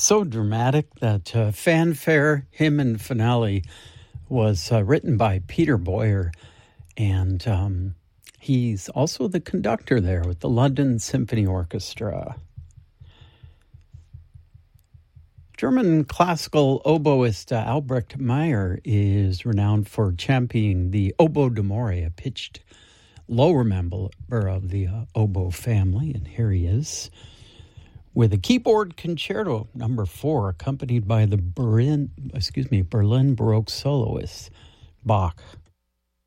So dramatic that fanfare, hymn and finale was written by Peter Boyer, and he's also the conductor there with the London Symphony Orchestra. German classical oboist Albrecht Meyer is renowned for championing the oboe d'amore, a pitched lower member of the oboe family, and here he is with a keyboard concerto number 4, accompanied by the Berlin Baroque soloist Bach.